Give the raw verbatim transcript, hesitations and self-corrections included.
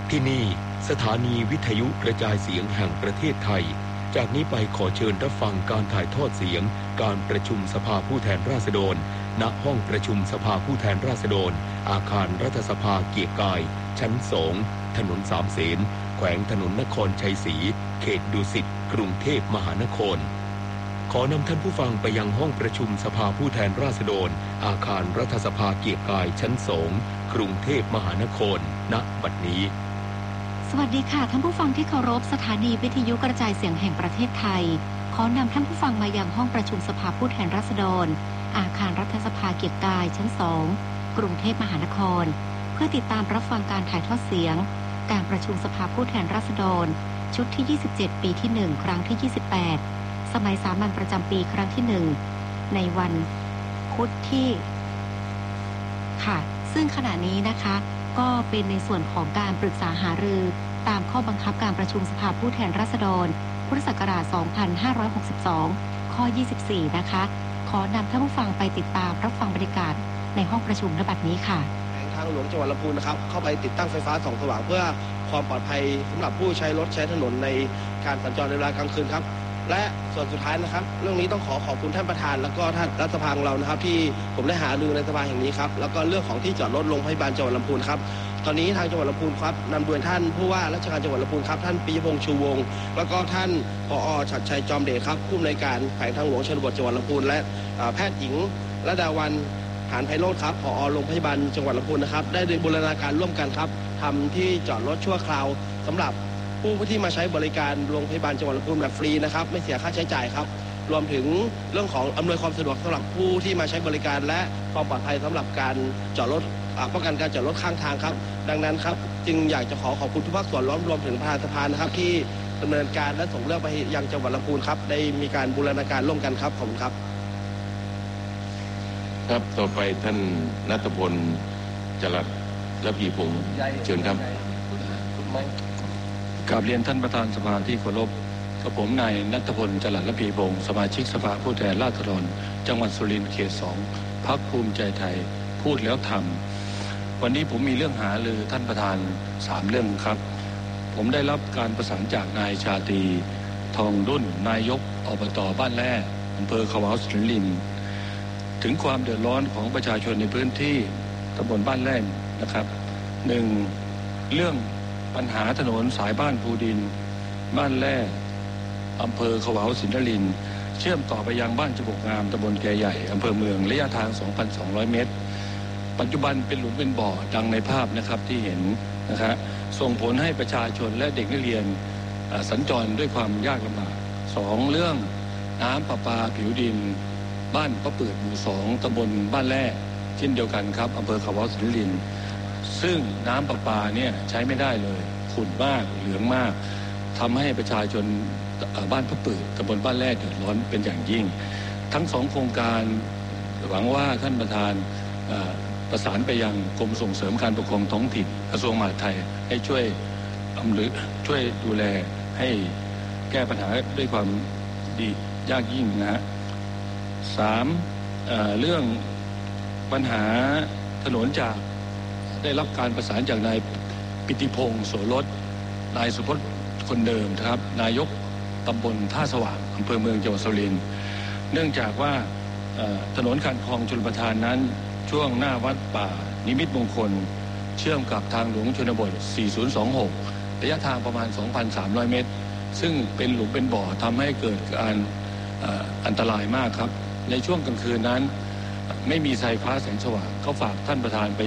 ที่นี่สถานีวิทยุกระจายเสียงแห่งประเทศไทยจากนี้ไปขอเชิญรับฟังการถ่ายทอดเสียงการประชุมสภาผู้แทนราษฎรณห้องประชุมสภาผู้แทนราษฎรอาคารรัฐสภาเกียรติกายชั้นสองถนนสามเสนแขวงถนนนครชัยศรีเขตดุสิตกรุงเทพมหานครขอนำท่านผู้ฟังไปยังห้องประชุมสภาผู้แทนราษฎรอาคารรัฐสภาเกียรติกายชั้นสองกรุงเทพมหานครณบัดนี้สวัสดีค่ะท่านผู้ฟังที่เคารพสถานีวิทยุกระจายเสียงแห่งประเทศไทยขอนำท่านผู้ฟังมายังห้องประชุมสภาผู้แทนราษฎรอาคารรัฐสภาเกียรติกายชั้นสองกรุงเทพมหานครเพื่อติดตามรับฟังการถ่ายทอดเสียงการประชุมสภาผู้แทนราษฎรชุดที่ยี่สิบเจ็ดปีที่หนึ่งครั้งที่ยี่สิบแปดสมัยสามัญประจำปีครั้งที่หนึ่งในวันพุธที่ค่ะซึ่งขณะนี้นะคะก็เป็นในส่วนของการปรึกษาหารือตามข้อบังคับการประชุมสภาผู้แทนราษฎรพุทธศักราชสองพันห้าร้อยหกสิบสองข้อยี่สิบสี่นะคะขอนำท่านผู้ฟังไปติดตามรับฟังบรรยากาศในห้องประชุมณบัดนี้ค่ะทางหลวงจังหวัดลำพูนนะครับเข้าไปติดตั้งไฟฟ้าส่องสว่างเพื่อความปลอดภัยสำหรับผู้ใช้รถใช้ถนนในการสัญจรในเวลากลางคืนครับและส่วนสุดท้ายนะครับเรื่องนี้ต้องขอขอบคุณท่านประธานแล้วก็ท่านรัฐสภาของเรานะครับที่ผมได้หารือในสภาแห่งนี้ครับแล้วก็เรื่องของที่จอดรถโรงพยาบาลจังหวัดลำพูนครับตอนนี้ทางจังหวัดลำพูนครับนำโดยท่านผู้ว่าราชการจังหวัดลำพูนครับท่านปิยพงษ์ชูวงศ์แล้วก็ท่านผอ.ฉัตรชัยจอมเดชครับผู้อำนวยการแขวงทางหลวงชนบทจังหวัดลำพูนและแพทย์หญิงระดาวันหานไพโรจน์ครับผอ.โรงพยาบาลจังหวัดลำพูนนะครับได้บูรณาการร่วมกันครับทำที่จอดรถชั่วคราวสำหรับผู้ที่มาใช้บริการโรงพยาบาลจังหวัดลำพูนแบบฟรีนะครับไม่เสียค่าใช้จ่ายครับรวมถึงเรื่องของอำนวยความสะดวกสำหรับผู้ที่มาใช้บริการและความปลอดภัยสำหรับการจอดรถป้องกันการจอดรถข้างทางครับดังนั้นครับจึงอยากจะขอขอบคุณทุกภาคส่วนรวมรวมถึงประธานสภานะครับที่ดำเนินการและส่งเรื่องไปยังจังหวัดลำพูนครับได้มีการบูรณาการร่วมกันครับขอบคุณครับครับต่อไปท่านณัฐพลจรัสระพีพงษ์เชิญครับกราบเรียนท่านประธานสภาที่เคารพกับผมนายณัฐพลจรัสระพีพงษ์สมาชิกสภาผู้แทนราษฎรจังหวัดสุรินทร์เขตสองพรรคภูมิใจไทยพูดแล้วทำวันนี้ผมมีเรื่องหารือท่านประธานสามเรื่องครับผมได้รับการประสานจากนายชาตรีทองรุ่นนายกอบต.บ้านแร่อำเภอขวาวสุรินทร์ถึงความเดือดร้อนของประชาชนในพื้นที่ตำบลบ้านแร่นะครับหนึ่งเรื่องปัญหาถนนสายบ้านภูดินบ้านแร่อำเภอขวาวสินทรินเชื่อมต่อไปยังบ้านจบกงามตำบลแกใหญ่อำเภอเมืองระยะทาง สองพันสองร้อย เมตรปัจจุบันเป็นหลุมเป็นบ่อดังในภาพนะครับที่เห็นนะครับส่งผลให้ประชาชนและเด็กนักเรียนสัญจรด้วยความยากลำบากสองเรื่องน้ำประปาผิวดินบ้านป้าปืดหมู่สองตำบลบ้านแร่เช่นเดียวกันครับอำเภอขวาวสินทรินซึ่งน้ำประปาเนี่ยใช้ไม่ได้เลยขุ่นมากเหลืองมากทำให้ประชาชนบ้านป้าปืดตำบลบ้านแร่เดือดร้อนเป็นอย่างยิ่งทั้งสองโครงการหวังว่าท่านประธานประสานไปยังกรมส่งเสริมการปกครองท้องถิ่นกระทรวงมหาดไทยให้ช่วยอำนวยช่วยดูแลให้แก้ปัญหาด้วยความดียากยิ่งนะฮะสามเอ่อเรื่องปัญหาถนนจากได้รับการประสานจากนายปิติพงษ์โสรสนายสุพจน์คนเดิมครับนายกตำบลท่าสว่างอำเภอเมืองจังหวัดสุรินทร์เนื่องจากว่าถนนคันคลองชลประทานนั้นช่วงหน้าวัดป่านิมิตมงคลเชื่อมกับทางหลวงชนบทสี่ศูนย์สองหกระยะทางประมาณ สองพันสามร้อย เมตรซึ่งเป็นหลุมเป็นบ่อทำให้เกิดการอันตรายมากครับในช่วงกลางคืนนั้นไม่มีไฟฟ้าแสงสว่างเขาฝากท่านประธานไป